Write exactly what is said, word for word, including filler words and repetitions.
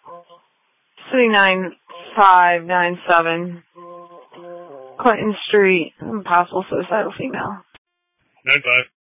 City nine five nine seven. Clinton Street, possible suicidal female. nine five.